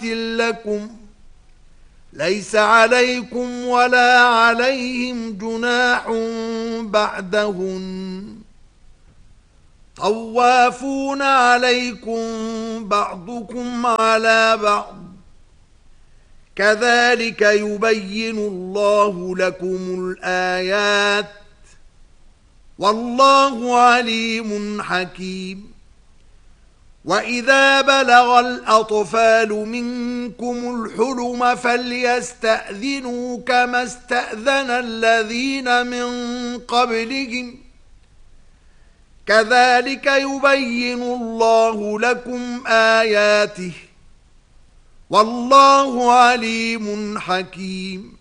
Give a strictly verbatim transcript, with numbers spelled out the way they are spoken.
لكم ليس عليكم ولا عليهم جناح بعدهن طوافون عليكم بعضكم على بعض كذلك يبين الله لكم الآيات والله عليم حكيم. وإذا بلغ الأطفال منكم الحلم فليستأذنوا كما استأذن الذين من قبلهم كذلك يبين الله لكم آياته والله عليم حكيم.